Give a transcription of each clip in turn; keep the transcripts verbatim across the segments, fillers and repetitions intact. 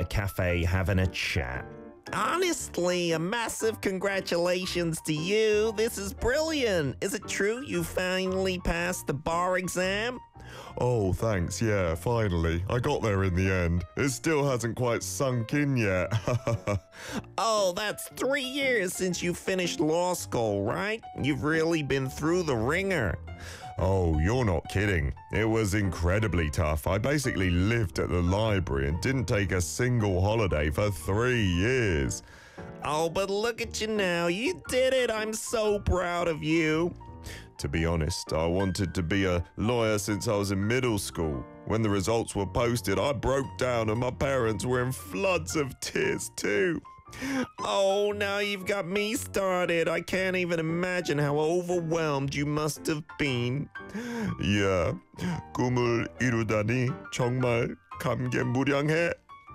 cafe having a chat. Honestly, a massive congratulations to you. This is brilliant. Is it true you finally passed the bar exam? Oh, thanks, yeah, finally. I got there in the end. It still hasn't quite sunk in yet. Oh, that's three years since you finished law school, right? You've really been through the ringer. Oh, you're not kidding. It was incredibly tough. I basically lived at the library and didn't take a single holiday for three years. Oh, but look at you now. You did it. I'm so proud of you. To be honest, I wanted to be a lawyer since I was in middle school. When the results were posted, I broke down and my parents were in floods of tears too. Oh, now you've got me started. I can't even imagine how overwhelmed you must have been. Yeah, 꿈을 이루다니 정말 감개무량해.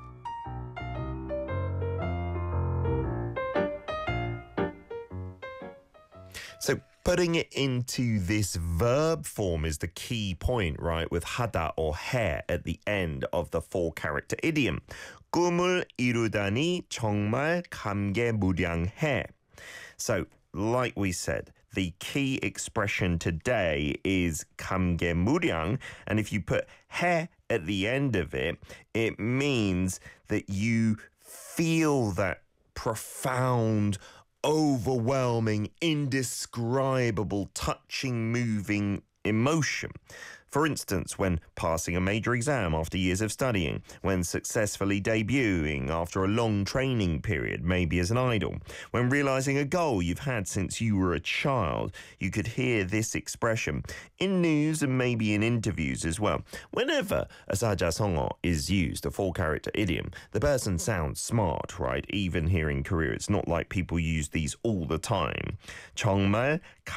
So putting it into this verb form is the key point, right? With hada or 해 at the end of the four-character idiom. 꿈을 이루다니 정말 감개무량해. So, like we said, the key expression today is 감개무량, and if you put 해 at the end of it, it means that you feel that profound, overwhelming, indescribable, touching, moving emotion. For instance, when passing a major exam after years of studying, when successfully debuting after a long training period, maybe as an idol, when realizing a goal you've had since you were a child, you could hear this expression in news and maybe in interviews as well. Whenever a 사자성어 is used, a four-character idiom, the person sounds smart, right? Even here in Korea, it's not like people use these all the time. 정말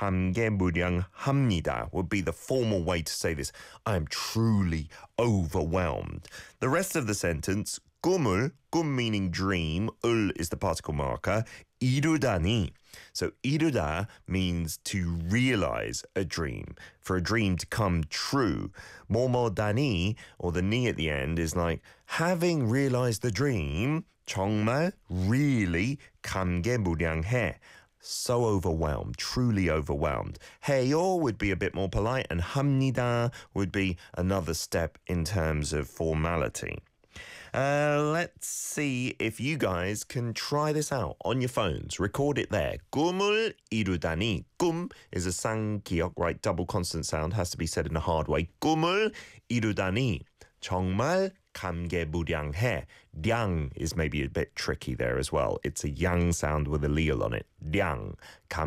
감개무량합니다 would be the formal way to say this. I am truly overwhelmed. The rest of the sentence, 꿈을, 꿈 meaning dream, ul is the particle marker, 이루다니. So 이루다 means to realize a dream, for a dream to come true. 뭐뭐다니, or the ni at the end, is like having realized the dream, 정말, really, 감개무량해. So overwhelmed, truly overwhelmed. 해요 would be a bit more polite, and 합니다 would be another step in terms of formality. Uh, let's see if you guys can try this out on your phones. Record it there. 꿈을 이루다니. 꿈 is a 쌍기역, right? Double consonant sound, has to be said in a hard way. 꿈을 이루다니. 정말 감개무량해. 량 is maybe a bit tricky there as well. It's a yang sound with a leal on it. 량,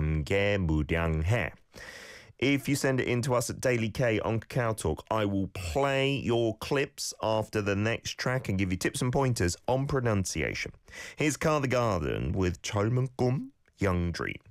감개무량해. If you send it in to us at Daily K on Kakao Talk, I will play your clips after the next track and give you tips and pointers on pronunciation. Here's Car the Garden with 젊은 꿈, Young Dream.